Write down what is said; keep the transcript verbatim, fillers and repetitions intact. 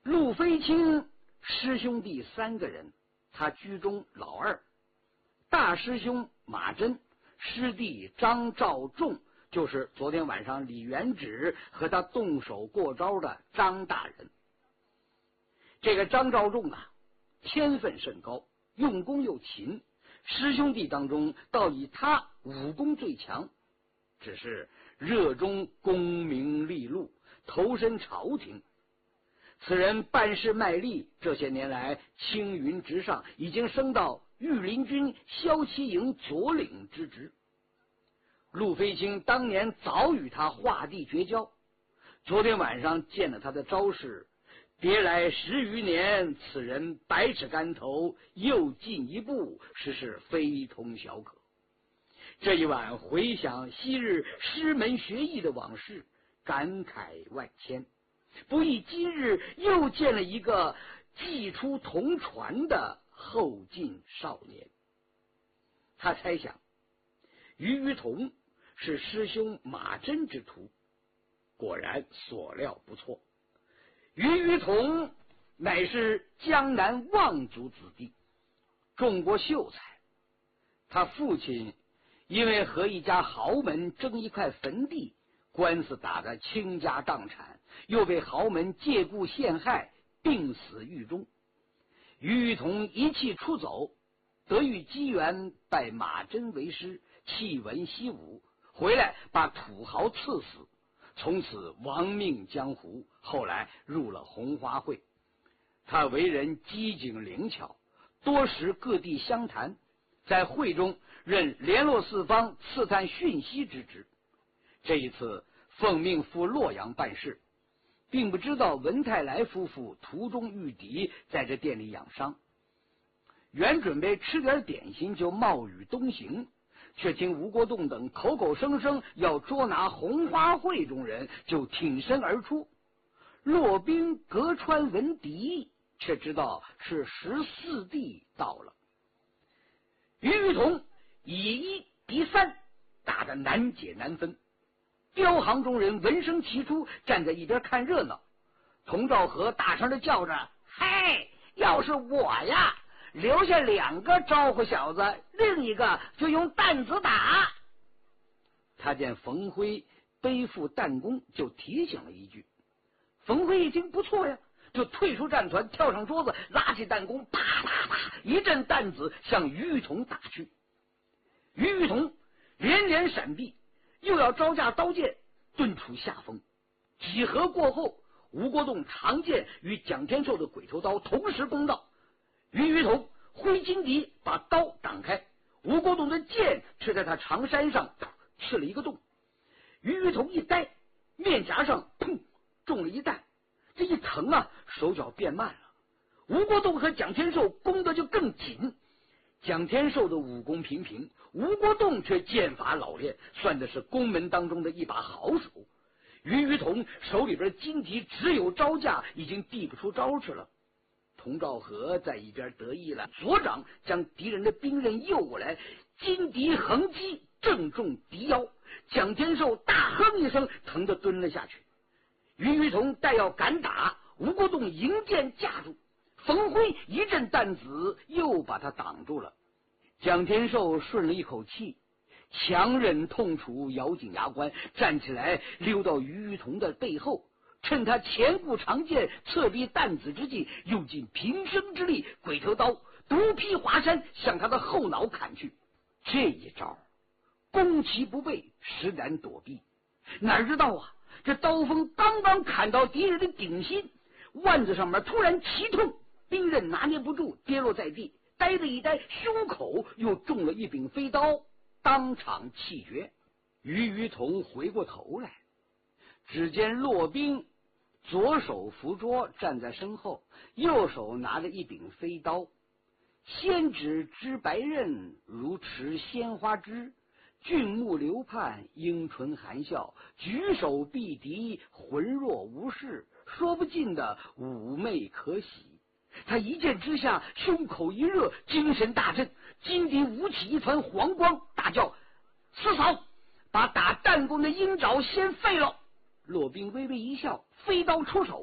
陆飞卿师兄弟三个人，他居中老二。大师兄马真，师弟张召仲，就是昨天晚上李元直和他动手过招的张大人。这个张召仲啊，天分甚高，用功又勤，师兄弟当中倒以他武功最强，只是热衷功名利禄，投身朝廷。此人办事卖力，这些年来青云直上，已经升到御林军骁骑营左领之职。陆飞卿当年早与他划地绝交，昨天晚上见了他的招式，别来十余年，此人百尺竿头，又进一步，实是非同小可。这一晚回想昔日师门学艺的往事，感慨万千。不意今日又见了一个既出同传的后进少年。他猜想于于同是师兄马真之徒，果然所料不错。于于同乃是江南望族子弟，中过秀才。他父亲因为和一家豪门争一块坟地，官司打得倾家荡产，又被豪门借故陷害，病死狱中。于于同一气出走，得遇机缘拜马真为师，弃文习武，回来把土豪赐死，从此亡命江湖。后来入了红花会。他为人机警灵巧，多识各地乡谈，在会中任联络四方、刺探讯息之职。这一次奉命赴洛阳办事，并不知道文泰来夫妇途中遇敌，在这店里养伤。原准备吃点点心就冒雨东行，却听吴国栋等口口声声要捉拿红花会中人，就挺身而出。骆宾隔川闻敌，却知道是十四弟到了。于于同以一敌三，打得难解难分。镖行中人闻声齐出，站在一边看热闹。童兆和大声的叫着：“嘿，要是我呀，留下两个招呼小子，另一个就用担子打。”他见冯辉背负弹弓，就提醒了一句。冯辉一听不错呀，就退出战团，跳上桌子，拉起弹弓，啪啪啪，一阵弹子向于于同打去。于于同连连闪避，又要招架刀剑，顿处下风。几合过后，吴国栋长剑与蒋天寿的鬼头刀同时攻到，于于同挥金笛把刀挡开，吴国栋的剑却在他长衫上刺了一个洞。于于同一呆，面颊上砰中了一弹，这一疼啊，手脚变慢了。吴国栋和蒋天寿攻得就更紧。蒋天寿的武功平平，吴国栋却剑法老练，算的是宫门当中的一把好手。于于同手里边金笛只有招架，已经递不出招式了。童兆和在一边得意了，左掌将敌人的兵刃诱过来，金笛横击，正中敌腰。蒋天寿大哼一声，疼得蹲了下去。于于同待要赶打，吴国栋迎剑架住，冯辉一阵弹子又把他挡住了。蒋天寿顺了一口气，强忍痛楚，咬紧牙关，站起来溜到于于同的背后，趁他前顾长剑，侧避弹子之际，用尽平生之力，鬼头刀独劈华山，向他的后脑砍去。这一招攻其不备，实难躲避。哪知道啊，这刀锋刚刚砍到敌人的顶心，腕子上面突然奇痛，兵刃拿捏不住，跌落在地，呆了一呆，胸口又中了一柄飞刀，当场气绝。于于同回过头来，只见骆宾左手扶桌站在身后，右手拿着一柄飞刀，先指之白刃，如持鲜花枝，俊目流盼，樱唇含笑，举手避敌，浑若无事，说不尽的妩媚可喜。他一剑之下，胸口一热，精神大振，金笛舞起一团黄光，大叫：“四嫂，把打弹弓的鹰爪先废了！”骆宾微微一笑，飞刀出手，